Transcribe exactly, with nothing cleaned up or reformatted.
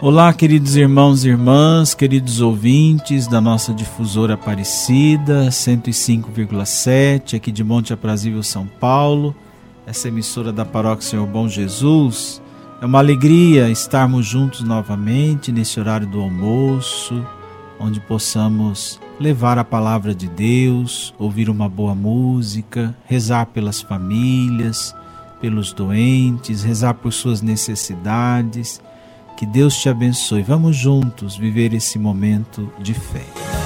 Olá, queridos irmãos e irmãs, queridos ouvintes da nossa difusora Aparecida, cento e cinco vírgula sete, aqui de Monte Aprazível, São Paulo, essa emissora da Paróquia Senhor Bom Jesus. É uma alegria estarmos juntos novamente nesse horário do almoço, onde possamos levar a palavra de Deus, ouvir uma boa música, rezar pelas famílias, pelos doentes, rezar por suas necessidades. Que Deus te abençoe. Vamos juntos viver esse momento de fé.